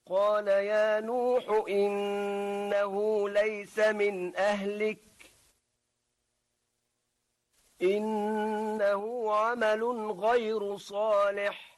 قال يا نوح إنه ليس من أهلك إنه عمل غير صالح